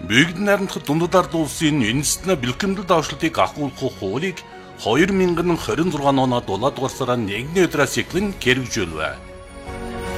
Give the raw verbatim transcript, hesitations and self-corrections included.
Бүгд найрамдах дундад ард улсын үндэстэн бэлтгэмдэл давшлтыг ахуулах хуулийг хоёр мянган хорин зургаан оноо дулаадугаар сарын нэгний өдрөөс эхлэн хэрэгжүүлв.